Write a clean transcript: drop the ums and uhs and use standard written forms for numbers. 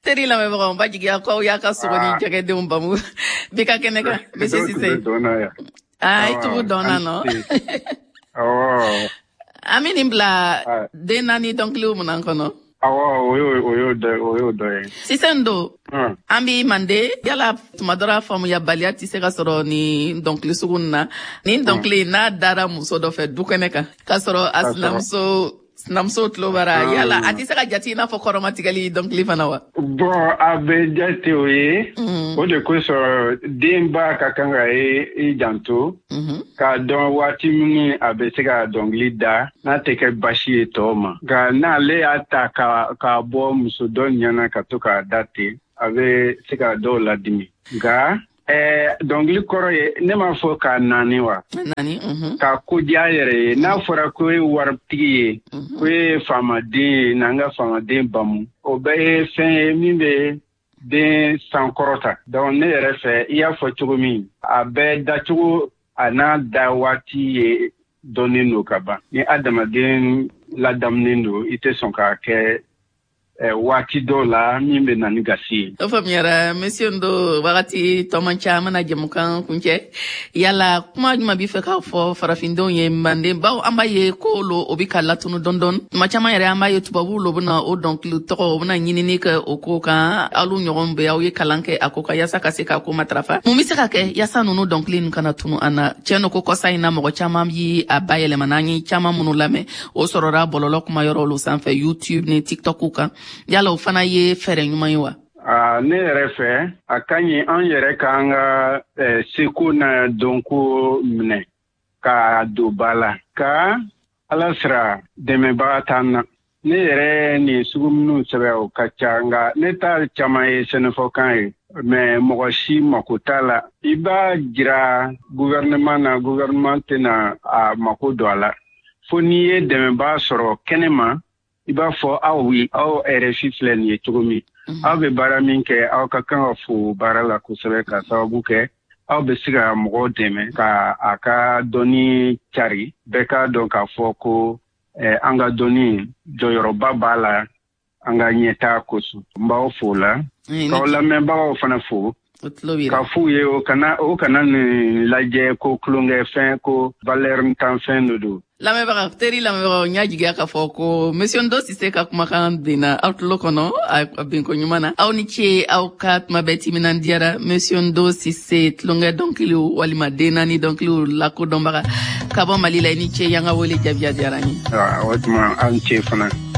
teri la me ba jigiya ko ya ka sugoni jage de umbamu bika keneka monsieur Cissé ai tu dona no amini bla de nani donc lu munan kono oyo do Sisendo ambi mande yala tumadora famu ya balia tise ka soro ni donc le sugunna ni donc le na dara muso do fe dukeneka ka soro namso tlobara yala atise ka jati na fo koromatikali donc le fanawa bon abe jati oye o de ko so demba ka kanga e janto ka don wati mini abe se ka donc lida na teke bashi etoma ga na le ata ka bo muso don nyana ka to ka date abe se ka do la dimi ga donc li koro ye ne ma fo ka nani wa ka ko diayere na fora ko wartigi ko famade nanga famade bamu o be fen mi be de sankorota donc ne refe iya fo chugumi abe da chugo ana da wati donino kaba ni adama den la damnendo ite son ka ke wati dola mimbe na nigasi ofamiera monsieur ndo wakati tomancha mana jemukan kunche yala kuma juma bi feka fo farafindo ye mande bawo ambaye ko lo obika latunu dondon machama yare ambaye tubabu lo buna o donc lu to buna nyinini ka okoka alu nyogombe ya ye kalanke akoka yasa kaseka ko matrafa mumiseka ke yasa nunu donc lin kana tunu ana cheno ko kosa ina mo chama yi abayele manani chama munu lame o sorora bololo kuma yoro lo sanfe YouTube ni TikTok ka yala ufana ye fere nyuma yiwa ne refe akanyi an yere kanga siku na donku mne ka dubala ka alasra deme batana ne yere ni sugumnu sebe o kachanga ne ta chama ye senefo kan me mogoshi makutala iba jira gouvernement na a makodola foni deme ba soro kenema iba fo awi aw RFI flen ye tugumi aw be baramin ke aw ka kan fu barala ku sebe ka sababu ke aw be siga mogo deme ka aka doni chari beka donc a fo ko anga doni do Yoruba bala anga nyeta kosu mbawo fola ka la memba fana fu ka fu ye o kana ni laje ko klonge fin ko valeur mtan fin do la me ba teri la me ba nyaji ga ka foko monsieur Ndo Cissé ka kuma kan dina outlook no a bin ko nyumana aw ni che aw kat ma beti minan diara monsieur Ndo Cissé tlonga donc li wali ma dena ni donc li la ko domba ka ba malila ni che yanga wole jabia diara ni wotma an che fana